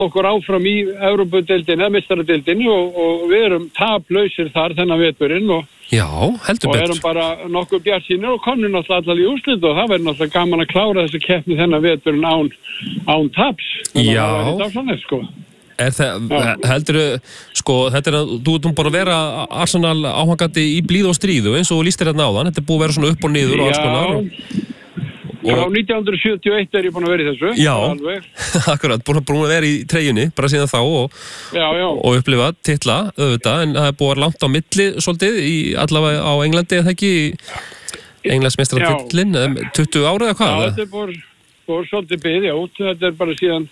okkur áfram í Evrópudeildinni, meistaradeildinni og við erum taplausir þar þennan veturinn Já, heldur betur. Og erum bara nokkuð bjartsýnir og konum náttúrulega allar í úrslit og það verður náttúrulega gaman að klára þessi keppni þennan veturinn án taps. Já. Sko. Heldurðu, sko, þetta þú ert bara að vera Arsenal áhangandi í blíð og stríðu eins og lístir hérna áðan, þetta búið að vera svona upp og niður og alls konar. Frá 1971 ég búin að vera í þessu. Já, akkurat, búin að vera í treyjunni, bara síðan þá og upplifa titla, auðvitað, en það er búið að langt á milli svolítið, allavega á Englandi, eða ekki, Englandsmeistaratitlinn, 20 ára eða hvað? Já, þetta er búið svolítið bið, þetta er bara síðan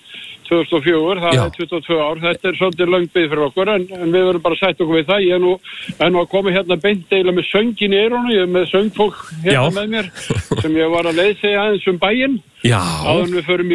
2004, það er 22 ár, þetta er svolítið löng bið fyrir okkur, en við verðum bara að sætta okkur við það. Ég er nú að koma hérna beint eiginlega með söngin í eyrunu, ég er með söngfólk hérna með mér, sem ég var að leiðsegja aðeins bæinn, áður við förum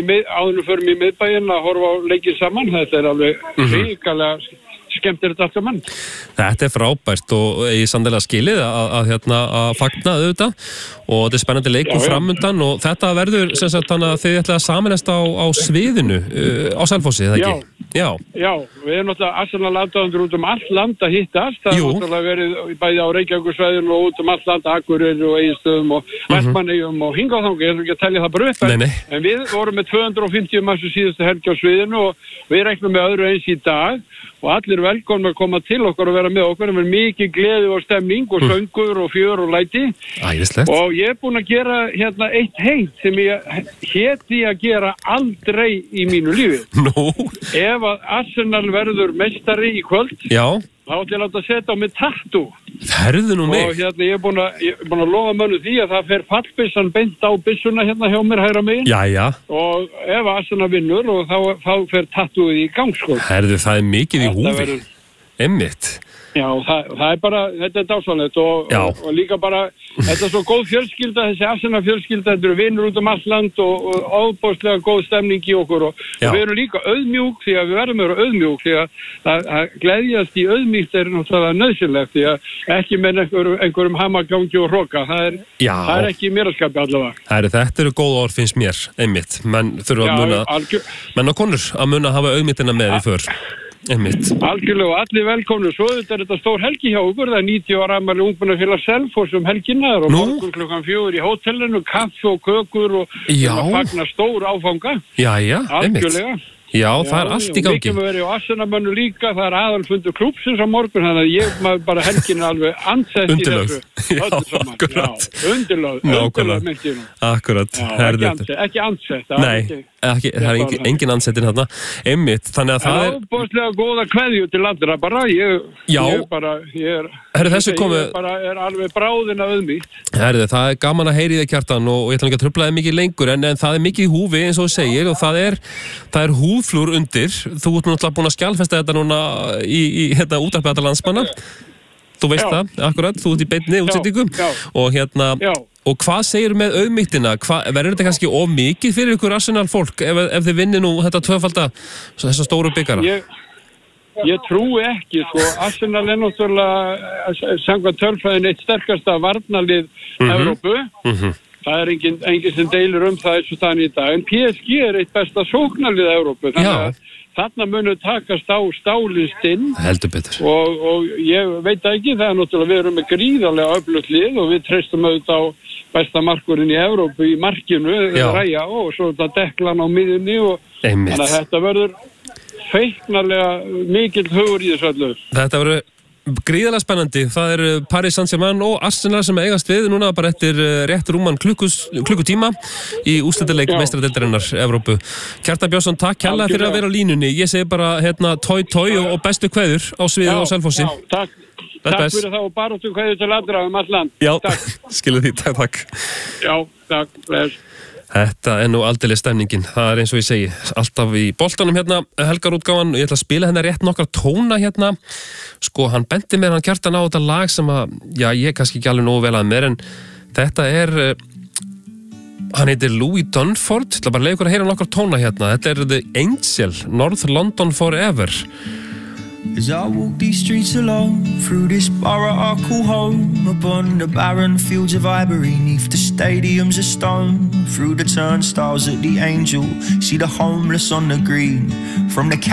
í miðbæinn að horfa á leikinn saman, þetta er alveg hrikalega skemmt þetta allt saman. Þetta er frábært og ég sannlega skilið að fagna auðvitað og þetta er spennandi leikur framundan og þetta verður sem sagt þannig að þið ætlaði að sameinast á sviðinu á Selfossi, eða ekki? Já, við erum náttúrulega Arsenal aðdáendur út allt land að hittast, það er náttúrulega verið bæði á Reykjavíkursvæðinu og út allt land, Akureyri og Egilsstöðum og Vestmannaeyjum og hingað þangað, ég ætlum ekki að telja það bara upp, en við vorum með 250 manns síðustu helgi á sviðinu og við reiknum með öðru eins í dag og allir velkomnir að koma til okkar og vera með okkur, það er mikið gleði og stemning og söngur og fjör og læti. Æðislegt. Og ég er búinn að gera hérna eitt heit sem ég héti að gera aldrei í mínu lífi. Nú? Ef að Arsenal verður meistari í kvöld, þá ætla ég að láta setja á mig tattoo. Herðu nú mig. Og hérna ég er búinn að lofa mönnum því að það fer fallbyssan beint á byssuna hérna hjá mér hægra megin. Jæja. Og ef Arsenal vinnur og þá fer tattooið í gang, sko. Herðu, það er mikið í húfi. Einmitt. Já, það er bara, þetta er dásanlegt og líka bara, þetta er svo góð fjölskylda, þessi Arsenal fjölskylda, þetta eru vinnur út allt land og ofboðslega góð stemning í okkur og við erum líka auðmjúk því að við verðum að vera auðmjúk því að gleðjast í auðmýkt er náttúrulega nöðsynlegt því að ekki með einhverjum hamagangi og hroka, það er ekki mér að skapja allavega. Þetta eru góð orð finnst mér, einmitt, menn þurfa að muna, menn og konur að muna að hafa auðmýttina með í för. Algjörlega, allir velkomnir. Svo þetta stór helgi hjá okkur, það er 90 ára afmæli ungmennafélags Selfoss helgina og morgun klukkan 4 í hótelinu, kaffi og kökur og fagna stór áfanga. Algjörlega. Já, það er allt í gangi. Mikið með verið á Arsenal-mönnu líka, það er aðalfundur klúbbsins á morgun, þannig að ég bara helgin alveg ansett í þessu. Akkurat. Undirlögð myndi ég nú. Akkurat. Ekki ansett. Nei, það er engin ansettin þarna. Einmitt, þannig að það er... Óbúðslega góða kveðju til allra bara, ég er alveg bráðin að auðmýkt. Það er gaman að heyri þig, Kjartan, og ég ætla ekki að trufla þig mikið lengur, en það er mikið í húfi, eins og þú segir, og það er húðflúr undir. Þú ert náttúrulega búin að skjalfesta þetta núna í útvarpið landsmanna. Þú veist það, akkurat, þú ert í beinni útsendingu. Og hvað segir með auðmýktina? Verður þetta kannski of mikið fyrir ykkur Arsenal fólk ef þið vinnir nú þetta tvöfalda þessa stóru byggara? Ég trúi ekki, sko. Arsenal er náttúrulega samkvæmt tölfræðin eitt sterkasta varnarlið Evrópu. Það er engin sem deilir það eins og þannig í dag. En PSG er eitt besta sóknarlið Evrópu. Þannig að þarna munu takast á stálist inn. Heldur betur. Og ég veit ekki, það er náttúrulega, við erum með gríðarlega öflugt lið og við treystum auðvitað á besta markurinn í Evrópu í markinu, Ræja, og svo þetta Deklan á miðjunni og þannig að þetta verður feiknarlega mikill hugur í þessu öllu. Þetta verður gríðarlega spennandi. Það eru Paris Saint-Germain og Arsenal sem eigast við núna bara eftir rétt rúman klukkutíma í úrslitaleik meistaradeildarinnar Evrópu. Kjartan Björnsson, takk kærlega fyrir að vera á línunni. Ég segi bara tói og bestu kveður á sviðið á Selfossi. Takk fyrir það og baróttu kveður til allra allt land. Já, skilu því, takk. Já, takk, bless. Þetta er nú aldeilis stemningin, það er eins og ég segi, alltaf í boltanum helgarútgáfan, og ég ætla að spila nokkra tóna sko, hann benti mér, hann Kjartan á þetta lag sem að, ég kannski ekki alveg nógu vel að mér, en þetta er, hann heitir Louis Dunford, ég ætla bara að leiða ykkur að heyra nokkra tóna þetta er The Angel, North London Forever, As I walk these streets alone, through this borough I call home, upon the barren fields of ivory, neath the stadiums of stone, through the turnstiles at the Angel, see the homeless on the green, from the